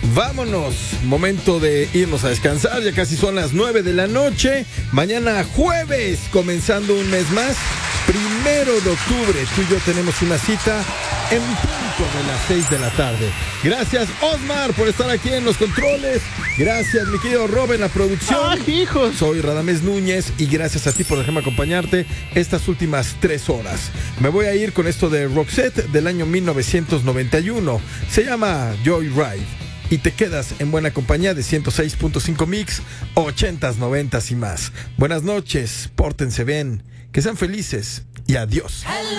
Vámonos, momento de irnos a descansar, ya casi son las 9 de la noche. Mañana jueves, comenzando un mes más, 1 de octubre, tú y yo tenemos una cita en punto de las 6 de la tarde. Gracias, Osmar, por estar aquí en los controles. Gracias, mi querido Rob, en la producción. ¡Ay, hijos! Soy Radamés Núñez y gracias a ti por dejarme acompañarte estas últimas 3 horas. Me voy a ir con esto de Roxette del año 1991. Se llama Joyride. Y te quedas en buena compañía de 106.5 Mix, 80s, 90s y más. Buenas noches, pórtense bien, que sean felices y adiós.